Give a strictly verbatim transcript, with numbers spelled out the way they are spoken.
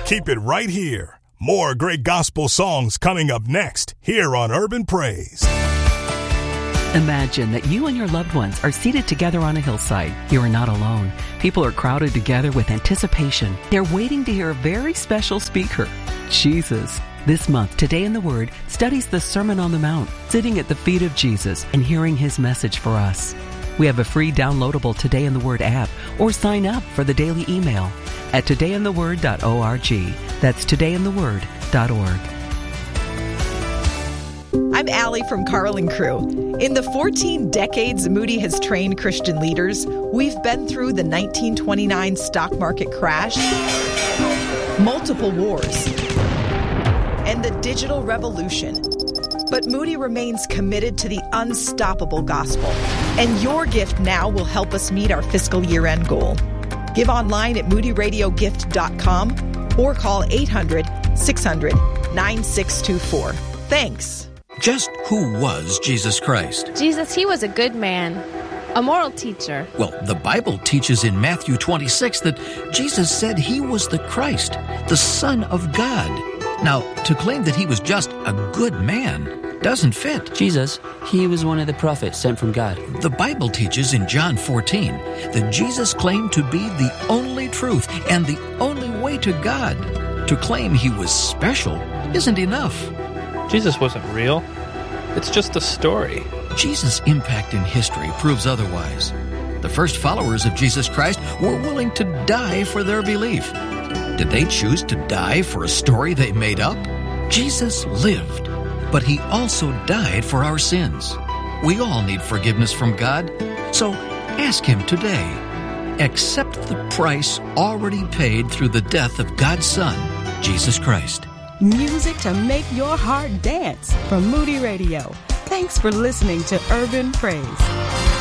Keep it right here. More great gospel songs coming up next here on Urban Praise. Imagine that you and your loved ones are seated together on a hillside. You are not alone. People are crowded together with anticipation. They're waiting to hear a very special speaker, Jesus. This month, Today in the Word studies the Sermon on the Mount, sitting at the feet of Jesus and hearing his message for us. We have a free downloadable Today in the Word app, or sign up for the daily email at today in the word dot org. That's today in the word dot org. I'm Allie from Carl and Crew. In the fourteen decades Moody has trained Christian leaders, we've been through the nineteen twenty-nine stock market crash, multiple wars, and the digital revolution. But Moody remains committed to the unstoppable gospel, and your gift now will help us meet our fiscal year-end goal. Give online at moody radio gift dot com or call eight hundred, six hundred, nine six two four. Thanks. Just who was Jesus Christ? Jesus, he was a good man, a moral teacher. Well, the Bible teaches in Matthew twenty-six that Jesus said he was the Christ, the Son of God. Now, to claim that he was just a good man doesn't fit. Jesus, he was one of the prophets sent from God. The Bible teaches in John fourteen that Jesus claimed to be the only truth and the only way to God. To claim he was special isn't enough. Jesus wasn't real. It's just a story. Jesus' impact in history proves otherwise. The first followers of Jesus Christ were willing to die for their belief. Did they choose to die for a story they made up? Jesus lived, but he also died for our sins. We all need forgiveness from God, so ask him today. Accept the price already paid through the death of God's Son, Jesus Christ. Music to make your heart dance from Moody Radio. Thanks for listening to Urban Praise.